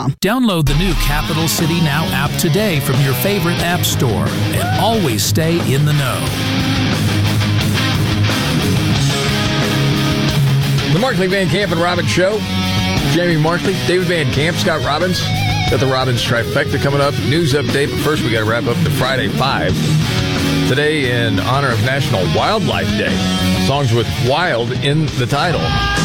CapitalCityNow.com. Download the new Capital City Now app today from your favorite app store and always stay in the know. The Markley, Van Camp, and Robbins Show. Jamie Markley, David Van Camp, Scott Robbins. Got the Robbins trifecta coming up. News update, but first we got to wrap up the Friday 5. Today, in honor of National Wildlife Day. Songs with wild in the title.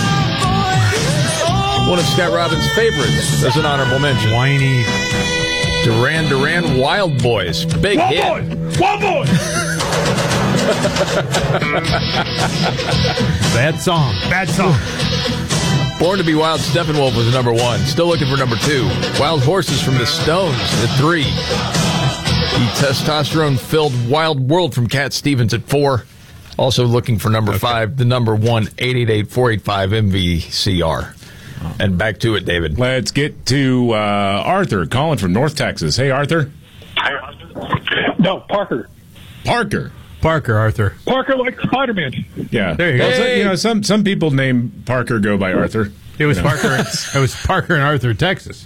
One of Scott Robbins' favorites as an honorable mention. Whiny. Duran Duran, Wild Boys. Big hit. Wild Boy! Bad song. Bad song. Born to be Wild, Steppenwolf was number 1. Still looking for number 2. Wild Horses from the Stones at 3. The testosterone-filled Wild World from Cat Stevens at 4. Also looking for number 5, the number 1, 888-485-MVCR. And back to it, David. Let's get to Arthur calling from North Texas. Hey, Arthur. No, Parker. Parker, Arthur. Parker like Spider-Man. Yeah. There you go. Well, so, some people named Parker go by Arthur. It was Parker. It was Parker and Arthur, Texas.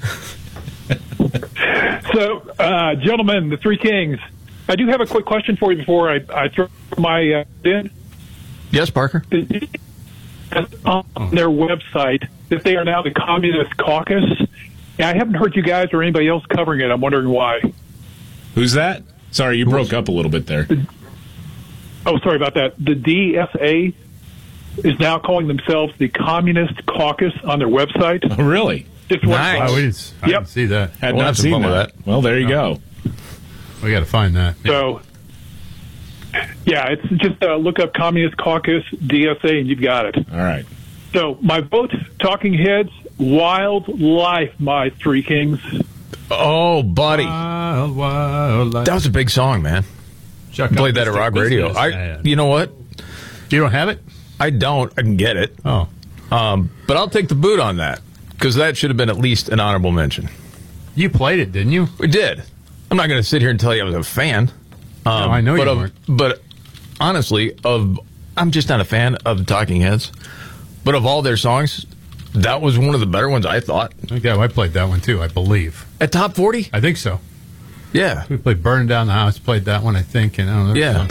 So, gentlemen, the Three Kings, I do have a quick question for you before I throw my in. Yes, Parker? On their website that they are now the Communist Caucus. I haven't heard you guys or anybody else covering it. I'm wondering why. Who's that? Sorry, you broke up a little bit there. Oh, sorry about that. The DSA is now calling themselves the Communist Caucus on their website. Oh, really? Just Nice. Oh, I didn't see that. Had We'll not have some seen fun with that. Well, there you go. We got to find that. So, yeah, it's just look up Communist Caucus DSA and you've got it. All right. So, my vote, Talking Heads, Wildlife, my Three Kings. Oh, buddy. Wild, That was a big song, man. Played that at Rock Radio. You know what? You don't have it? I don't. I can get it. Oh. But I'll take the boot on that, because that should have been at least an honorable mention. You played it, didn't you? We did. I'm not going to sit here and tell you I was a fan. No, I know you weren't. But honestly, I'm just not a fan of the Talking Heads. But of all their songs, that was one of the better ones, I thought. Okay, I played that one too, I believe. At top 40? I think so. Yeah. We played Burning Down the House, played that one, I think. And I don't know, Yeah.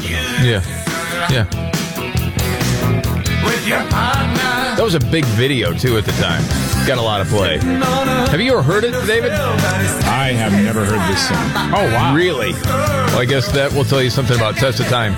That was a big video, too, at the time. Got a lot of play. Have you ever heard it, David? I have never heard this song. Oh, wow. Really? Well, I guess that will tell you something about Test of Time.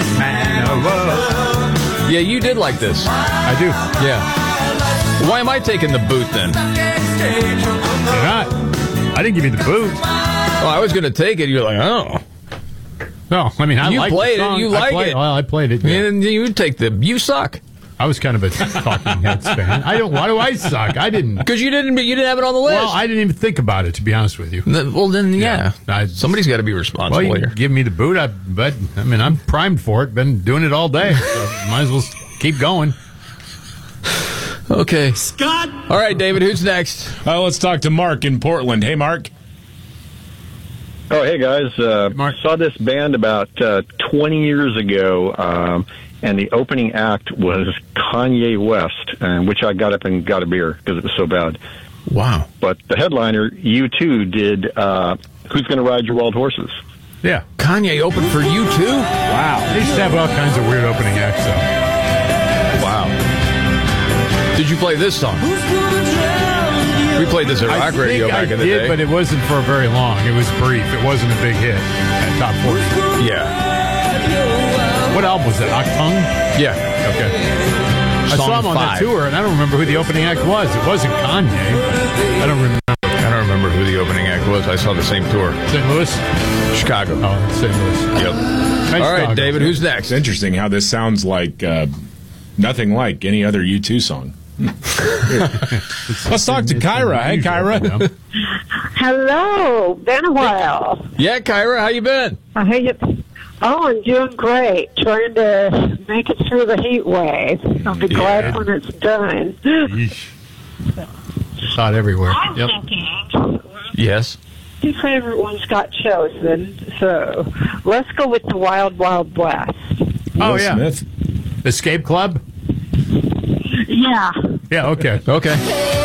Yeah, you did like this. I do. Yeah. Why am I taking the boot, then? You're not. I didn't give you the boot. Well, I was going to take it. You're like, oh. No, I mean, I You like played the it. song. You like it. Well, I played it. Yeah. And you take the... You suck. I was kind of a Talking Heads fan. Why do I suck? I didn't. Because you didn't have it on the list. Well, I didn't even think about it, to be honest with you. Then, yeah. Somebody's got to be responsible Well, you here. give me the boot, but I mean, I'm primed for it. Been doing it all day, so might as well keep going. Okay. Scott. All right, David, who's next? Let's talk to Mark in Portland. Hey, Mark. Oh, hey, guys. Saw this band about 20 years ago, and the opening act was Kanye West, which I got up and got a beer because it was so bad. Wow. But the headliner, U2, did Who's Gonna Ride Your Wild Horses? Yeah. Kanye opened for U2? Wow. They used to have all kinds of weird opening acts, though. Wow. Did you play this song? We played this at Rock Radio back in the day. But it wasn't for very long. It was brief. It wasn't a big hit at top 40. Yeah. What album was that? Octung? Yeah. Okay. I saw him on that tour, and I don't remember who the opening act was. It wasn't Kanye. I don't remember who the opening act was. I saw the same tour. St. Louis? Chicago. Oh, St. Louis. Yep. Nice all right, dog. David, who's next? It's interesting how this sounds like nothing like any other U2 song. Let's talk to Kyra. Hey, Kyra. Hello. Been a while. Yeah, Kyra, how you been? How you? Oh, I'm doing great. Trying to make it through the heat wave. I'll be glad when it's done. Hot everywhere. I'm thinking. Yes. Two favorite ones got chosen, so let's go with the Wild Wild West. Oh, Will yeah. Smith. Escape Club? Yeah. Yeah, okay. Okay.